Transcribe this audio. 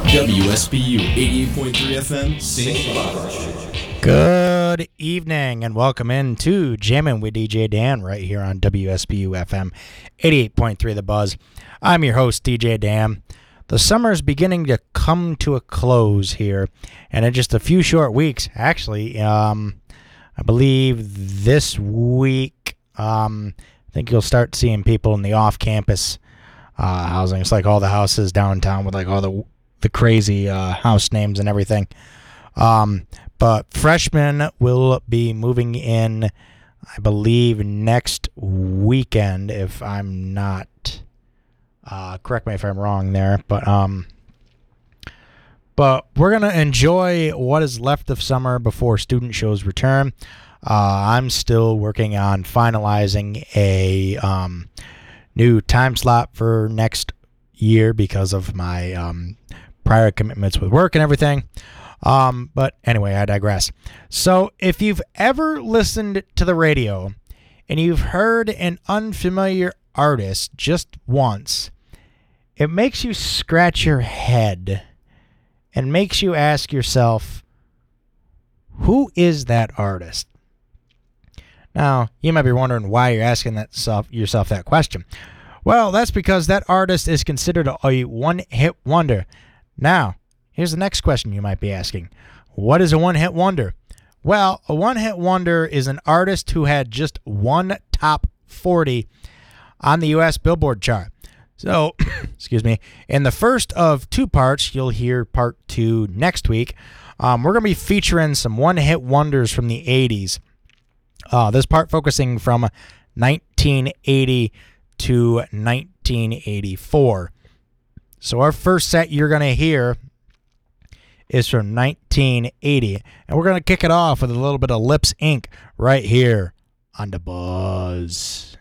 WSBU 88.3 FM, St. Barbara. Good evening and welcome in to Jammin' with DJ Dan right here on WSBU FM 88.3 The Buzz. I'm your host, DJ Dan. The summer is beginning to come to a close here, and in just a few short weeks, actually, I believe this week, I think you'll start seeing people in the off-campus housing. It's like all the houses downtown with like all the crazy house names and everything. But freshmen will be moving in, I believe, next weekend, if I'm not, correct me if I'm wrong there, but we're going to enjoy what is left of summer before student shows return. I'm still working on finalizing a new time slot for next year because of my prior commitments with work and everything. But anyway, I digress. So if you've ever listened to the radio and you've heard an unfamiliar artist just once, it makes you scratch your head and makes you ask yourself, who is that artist? Now, you might be wondering why you're asking yourself that question. Well, that's because that artist is considered a one-hit wonder. Now, here's the next question you might be asking. What is a one-hit wonder? Well, a one-hit wonder is an artist who had just one top 40 on the U.S. Billboard chart. So, excuse me, in the first of two parts, you'll hear part two next week. We're going to be featuring some one-hit wonders from the 80s. This part focusing from 1980 to 1984. So our first set you're going to hear is from 1980. And we're going to kick it off with a little bit of Lips Inc. right here on The Buzz.